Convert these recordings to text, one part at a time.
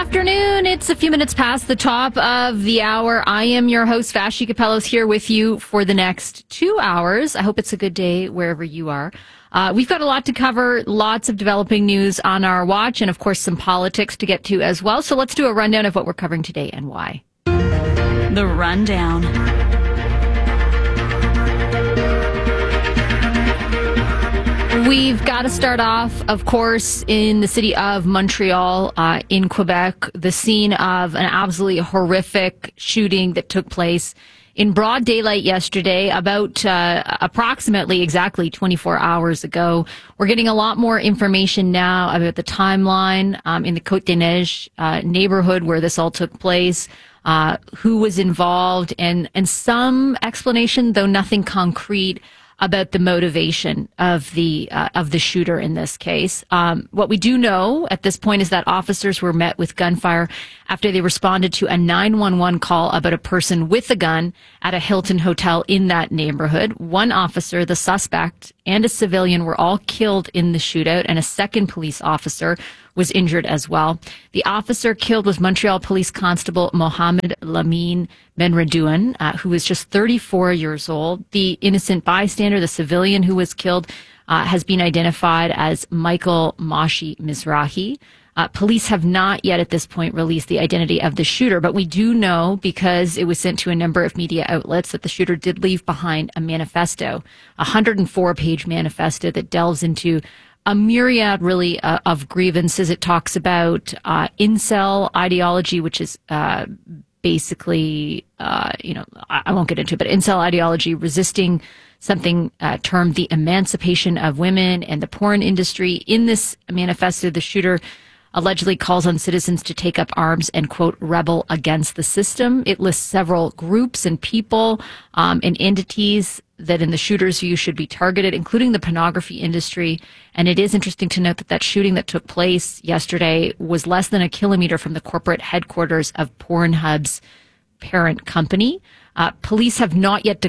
afternoon. It's a few minutes past the top of the hour. I am your host, Vassy Capellos, here with you for the next 2 hours. I hope it's a good day wherever you are. We've got a lot to cover, lots of developing news on our watch, and of course some politics to get to as well. So let's do a rundown of what we're covering today and why. The Rundown. We've got to start off, of course, in the city of Montreal, in Quebec, the scene of an absolutely horrific shooting that took place in broad daylight yesterday, about approximately exactly 24 hours ago. We're getting a lot more information now about the timeline in the Côte-des-Neiges neighborhood where this all took place, who was involved, and some explanation, though nothing concrete, about the motivation of the shooter in this case. What we do know at this point is that officers were met with gunfire after they responded to a 911 call about a person with a gun at a Hilton hotel in that neighborhood. One officer, the suspect, and a civilian were all killed in the shootout, and a second police officer was injured as well. The officer killed was Montreal Police Constable Mohamed Lamine Benredouin, who was just 34 years old. The innocent bystander, the civilian who was killed, has been identified as Michael Moshi Mizrahi. Police have not yet at this point released the identity of the shooter, but we do know, because it was sent to a number of media outlets, that the shooter did leave behind a manifesto, a 104-page manifesto that delves into a myriad, really, of grievances. It talks about incel ideology, which is basically, I won't get into it, but incel ideology, resisting something termed the emancipation of women and the porn industry. In this manifesto, the shooter allegedly calls on citizens to take up arms and, quote, rebel against the system. It lists several groups and people and entities that in the shooter's view should be targeted, including the pornography industry. And it is interesting to note that that shooting that took place yesterday was less than a kilometer from the corporate headquarters of Pornhub's parent company. Police have not yet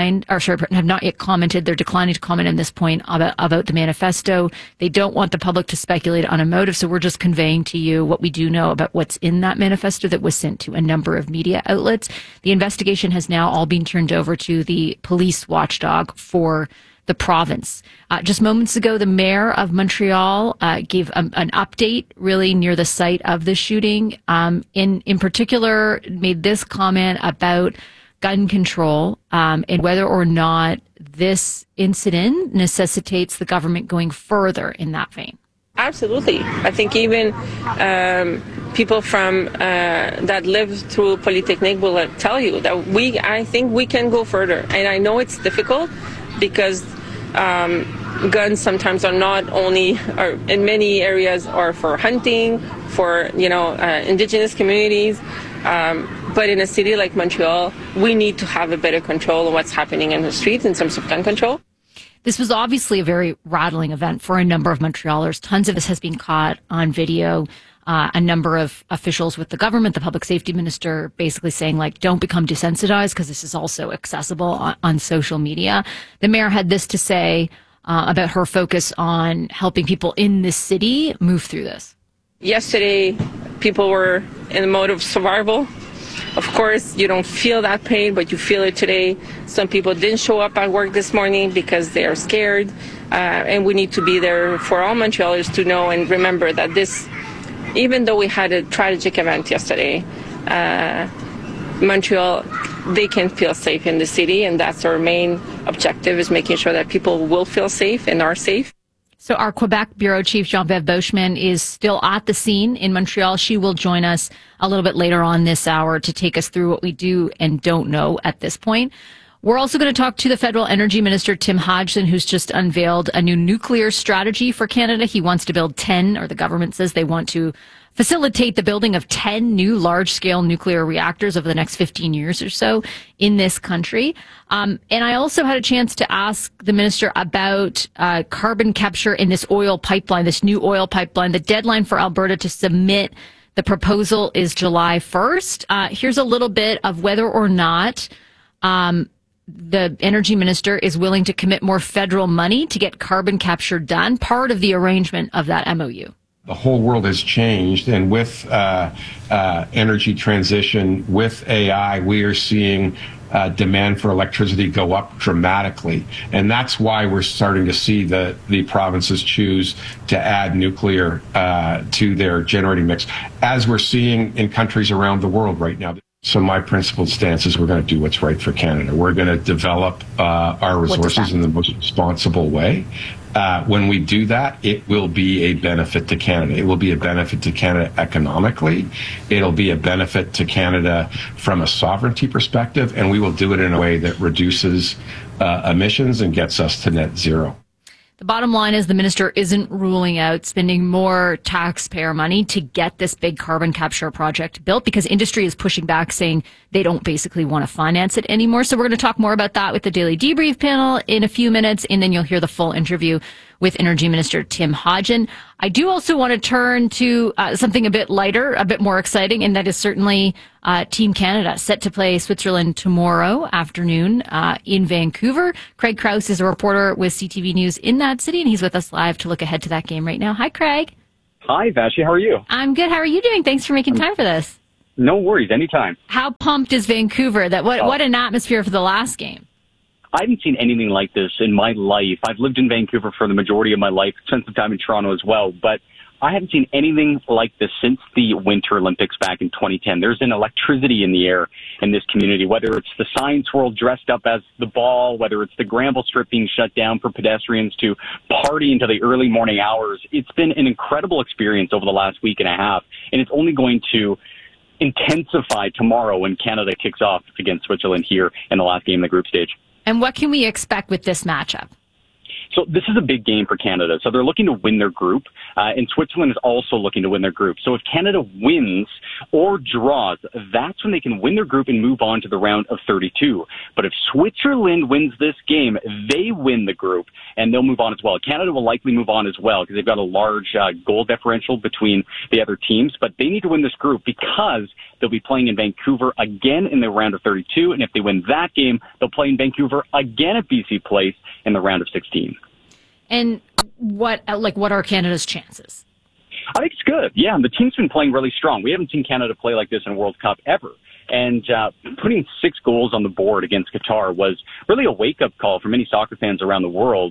commented. They're declining to comment on this point about the manifesto. They don't want the public to speculate on a motive, so we're just conveying to you what we do know about what's in that manifesto that was sent to a number of media outlets. The investigation has now all been turned over to the police watchdog for the province. Just moments ago, the mayor of Montreal gave an update really near the site of the shooting. In particular, made this comment about gun control and whether or not this incident necessitates the government going further in that vein. Absolutely. I think even people from that live through Polytechnique will tell you that I think we can go further. And I know it's difficult because guns sometimes are not only, or in many areas, are for hunting, for indigenous communities. But in a city like Montreal, we need to have a better control of what's happening in the streets in terms of gun control. This was obviously a very rattling event for a number of Montrealers. Tons of this has been caught on video. A number of officials with the government, the public safety minister, basically saying, don't become desensitized because this is also accessible on social media. The mayor had this to say about her focus on helping people in this city move through this. Yesterday, people were in the mode of survival. Of course, you don't feel that pain, but you feel it today. Some people didn't show up at work this morning because they are scared. And we need to be there for all Montrealers to know and remember that this, even though we had a tragic event yesterday, Montreal, they can feel safe in the city. And that's our main objective, is making sure that people will feel safe and are safe. So our Quebec Bureau Chief, Jean-Beth Beauchemin, is still at the scene in Montreal. She will join us a little bit later on this hour to take us through what we do and don't know at this point. We're also going to talk to the Federal Energy Minister, Tim Hodgson, who's just unveiled a new nuclear strategy for Canada. He wants to build 10, or the government says they want to facilitate the building of 10 new large-scale nuclear reactors over the next 15 years or so in this country. And I also had a chance to ask the minister about carbon capture in this oil pipeline, this new oil pipeline. The deadline for Alberta to submit the proposal is July 1st. Here's a little bit of whether or not the energy minister is willing to commit more federal money to get carbon capture done, part of the arrangement of that MOU. The whole world has changed, and with energy transition, with AI, we are seeing demand for electricity go up dramatically. And that's why we're starting to see the provinces choose to add nuclear to their generating mix, as we're seeing in countries around the world right now. So my principled stance is we're going to do what's right for Canada. We're going to develop our resources in the most responsible way. When we do that, it will be a benefit to Canada. It will be a benefit to Canada economically. It'll be a benefit to Canada from a sovereignty perspective, and we will do it in a way that reduces emissions and gets us to net zero. The bottom line is the minister isn't ruling out spending more taxpayer money to get this big carbon capture project built, because industry is pushing back, saying they don't basically want to finance it anymore. So we're going to talk more about that with the Daily Debrief panel in a few minutes, and then you'll hear the full interview with Energy Minister Tim Hodgson. I do also want to turn to something a bit lighter, a bit more exciting, and that is certainly Team Canada, set to play Switzerland tomorrow afternoon in Vancouver. Craig Krause is a reporter with CTV News in that city, and he's with us live to look ahead to that game right now. Hi, Craig. Hi, Vashi. How are you? I'm good. How are you doing? Thanks for making time for this. No worries. Anytime. How pumped is Vancouver? What an atmosphere for the last game. I haven't seen anything like this in my life. I've lived in Vancouver for the majority of my life, spent some time in Toronto as well, but I haven't seen anything like this since the Winter Olympics back in 2010. There's an electricity in the air in this community, whether it's the science world dressed up as the ball, whether it's the Granville Strip being shut down for pedestrians to party into the early morning hours. It's been an incredible experience over the last week and a half, and it's only going to intensify tomorrow when Canada kicks off against Switzerland here in the last game of the group stage. And what can we expect with this matchup? So this is a big game for Canada. So they're looking to win their group, and Switzerland is also looking to win their group. So if Canada wins or draws, that's when they can win their group and move on to the round of 32. But if Switzerland wins this game, they win the group, and they'll move on as well. Canada will likely move on as well because they've got a large goal differential between the other teams, but they need to win this group because they'll be playing in Vancouver again in the round of 32, and if they win that game, they'll play in Vancouver again at BC Place in the round of 16. And what are Canada's chances? I think it's good. Yeah, the team's been playing really strong. We haven't seen Canada play like this in a World Cup ever. And putting 6 goals on the board against Qatar was really a wake-up call for many soccer fans around the world.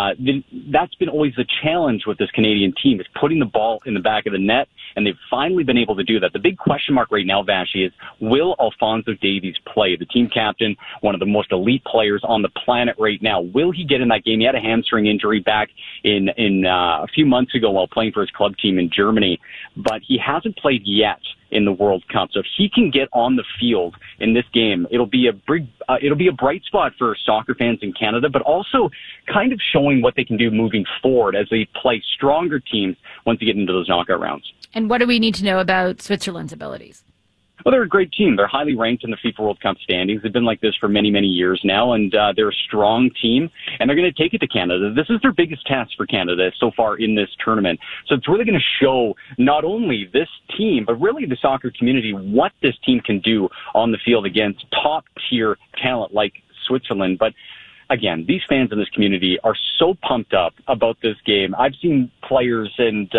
That's been always the challenge with this Canadian team, is putting the ball in the back of the net, and they've finally been able to do that. The big question mark right now, Vashi, is will Alphonso Davies play? The team captain, one of the most elite players on the planet right now. Will he get in that game? He had a hamstring injury back in a few months ago while playing for his club team in Germany, but he hasn't played yet in the World Cup. So if he can get on the field in this game, it'll be a bright spot for soccer fans in Canada, but also kind of showing what they can do moving forward as they play stronger teams once they get into those knockout rounds. And what do we need to know about Switzerland's abilities? Well, they're a great team. They're highly ranked in the FIFA World Cup standings. They've been like this for many, many years now, and they're a strong team, and they're going to take it to Canada. This is their biggest test for Canada so far in this tournament. So it's really going to show not only this team, but really the soccer community, what this team can do on the field against top-tier talent like Switzerland. But again, these fans in this community are so pumped up about this game. I've seen players and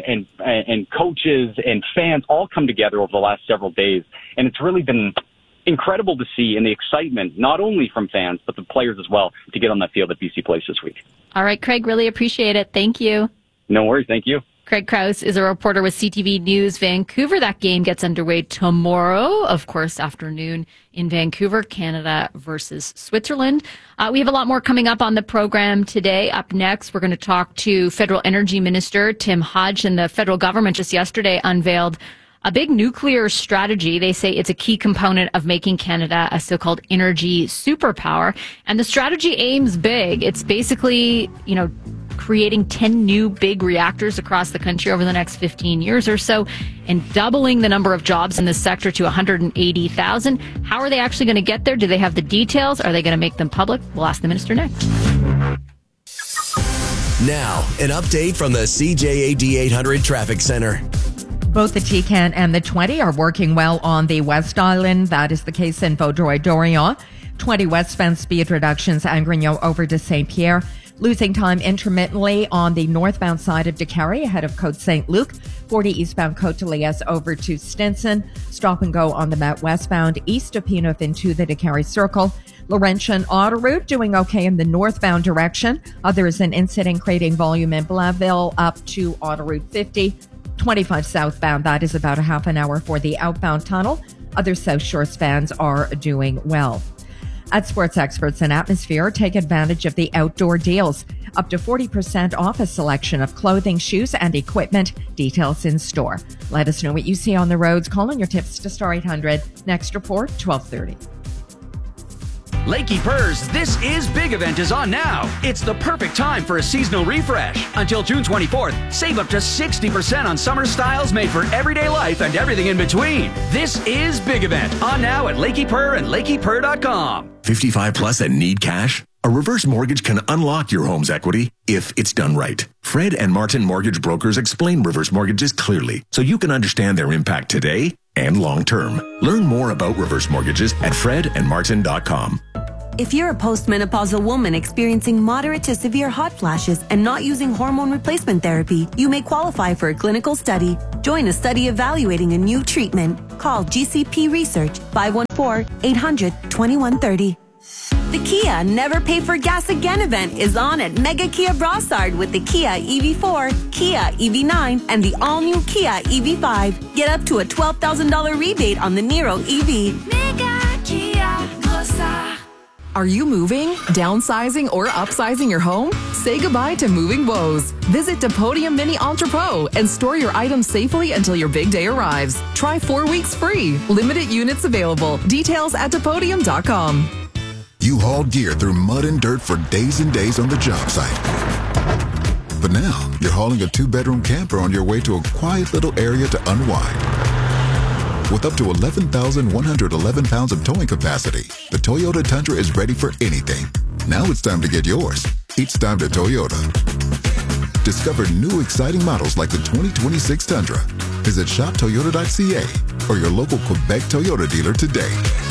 coaches and fans all come together over the last several days, and it's really been incredible to see, and the excitement, not only from fans, but the players as well, to get on that field at BC Place this week. All right, Craig, really appreciate it. Thank you. No worries. Thank you. Craig Krause is a reporter with CTV News Vancouver. That game gets underway tomorrow, of course, afternoon in Vancouver, Canada versus Switzerland. We have a lot more coming up on the program today. Up next, we're going to talk to Federal Energy Minister Tim Hodgson. The federal government just yesterday unveiled a big nuclear strategy. They say it's a key component of making Canada a so-called energy superpower. And the strategy aims big. It's basically, creating 10 new big reactors across the country over the next 15 years or so, and doubling the number of jobs in this sector to 180,000. How are they actually going to get there? Do they have the details? Are they going to make them public? We'll ask the minister next. Now, an update from the CJAD 800 Traffic Center. Both the TCAN and the 20 are working well on the West Island. That is the case in Vaudreuil-Dorion. 20 westbound speed reductions, Angrignon over to St. Pierre. Losing time intermittently on the northbound side of DeCarry ahead of Côte St. Luc. 40 eastbound Côte de Liesse over to Stinson. Stop and go on the Met westbound east of Penrith into the DeCarry Circle. Laurentian Autoroute doing okay in the northbound direction. There's an incident creating volume in Blainville up to Autoroute 50. 25 southbound, that is about a half an hour for the outbound tunnel. Other South Shore spans are doing well. At Sports Experts and Atmosphere, take advantage of the outdoor deals. Up to 40% off a selection of clothing, shoes, and equipment. Details in store. Let us know what you see on the roads. Call in your tips to Star 800. Next report, 12:30. Lakey Purrs This Is Big event is on now. It's the perfect time for a seasonal refresh. Until June 24th, save up to 60% on summer styles made for everyday life and everything in between. This is Big event on now at Lakey Purr and LakeyPurr.com. 55 plus and need cash? A reverse mortgage can unlock your home's equity if it's done right. Fred and Martin Mortgage Brokers explain reverse mortgages clearly so you can understand their impact today and long term. Learn more about reverse mortgages at fredandmartin.com. If you're a postmenopausal woman experiencing moderate to severe hot flashes and not using hormone replacement therapy, you may qualify for a clinical study. Join a study evaluating a new treatment. Call GCP Research 514-800-2130. The Kia Never Pay for Gas Again event is on at Mega Kia Brossard with the Kia EV4, Kia EV9, and the all-new Kia EV5. Get up to a $12,000 rebate on the Niro EV. Mega Kia Brossard. Are you moving, downsizing, or upsizing your home? Say goodbye to moving woes. Visit Depodium Mini Entrepot and store your items safely until your big day arrives. Try 4 weeks free. Limited units available. Details at Depodium.com. You hauled gear through mud and dirt for days and days on the job site. But now, you're hauling a 2-bedroom camper on your way to a quiet little area to unwind. With up to 11,111 pounds of towing capacity, the Toyota Tundra is ready for anything. Now it's time to get yours. It's time to Toyota. Discover new exciting models like the 2026 Tundra. Visit shoptoyota.ca or your local Quebec Toyota dealer today.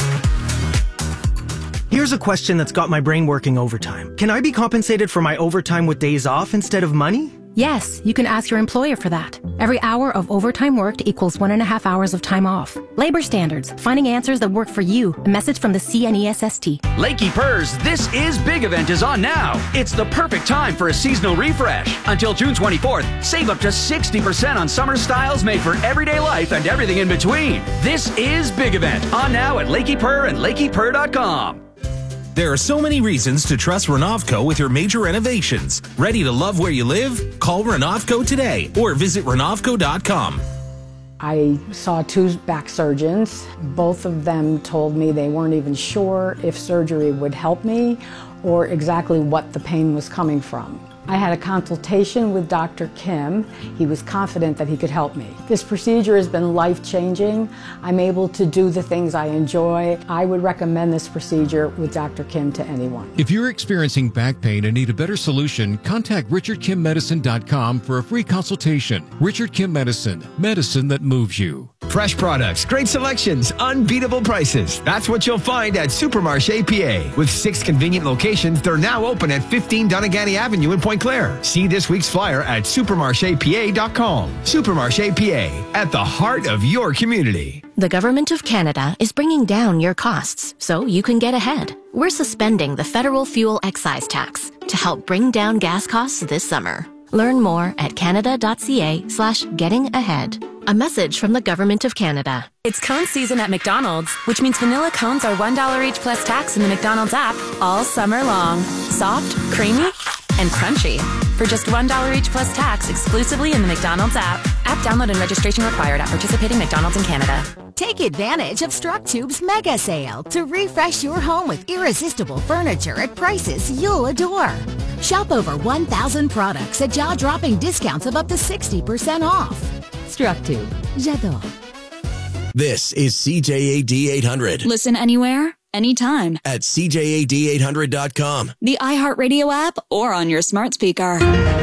Here's a question that's got my brain working overtime. Can I be compensated for my overtime with days off instead of money? Yes, you can ask your employer for that. Every hour of overtime worked equals 1.5 hours of time off. Labor standards, finding answers that work for you. A message from the CNESST. Lakey Purrs This Is Big event is on now. It's the perfect time for a seasonal refresh. Until June 24th, save up to 60% on summer styles made for everyday life and everything in between. This is Big event on now at Lakey Purr and LakeyPurr.com. There are so many reasons to trust Renovco with your major renovations. Ready to love where you live? Call Renovco today or visit Renovco.com. I saw 2 back surgeons. Both of them told me they weren't even sure if surgery would help me or exactly what the pain was coming from. I had a consultation with Dr. Kim. He was confident that he could help me. This procedure has been life-changing. I'm able to do the things I enjoy. I would recommend this procedure with Dr. Kim to anyone. If you're experiencing back pain and need a better solution, contact RichardKimMedicine.com for a free consultation. Richard Kim Medicine, medicine that moves you. Fresh products, great selections, unbeatable prices. That's what you'll find at Supermarché PA. With 6 convenient locations, they're now open at 15 Doneganny Avenue in Point Claire. See this week's flyer at supermarchepa.com. Supermarché PA, at the heart of your community. The Government of Canada is bringing down your costs so you can get ahead. We're suspending the federal fuel excise tax to help bring down gas costs this summer. Learn more at canada.ca/gettingahead. A message from the Government of Canada. It's cone season at McDonald's, which means vanilla cones are $1 each plus tax in the McDonald's app all summer long. Soft, creamy, and crunchy. For just $1 each plus tax exclusively in the McDonald's app. App download and registration required at participating McDonald's in Canada. Take advantage of StrucTube's mega sale to refresh your home with irresistible furniture at prices you'll adore. Shop over 1,000 products at jaw-dropping discounts of up to 60% off. StrucTube. J'adore. This is CJAD 800. Listen anywhere, anytime. At CJAD800.com. The iHeartRadio app or on your smart speaker.